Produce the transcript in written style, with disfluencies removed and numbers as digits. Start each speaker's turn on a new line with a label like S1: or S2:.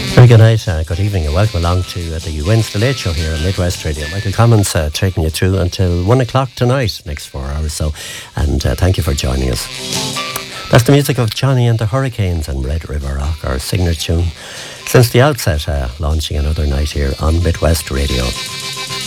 S1: Very good night, good evening, and welcome along to the Wednesday Late Show here on Midwest Radio. Michael Commons taking you through until 1 o'clock tonight, next 4 hours or so, and thank you for joining us. That's the music of Johnny and the Hurricanes and Red River Rock, our signature tune since the outset, launching another night here on Midwest Radio.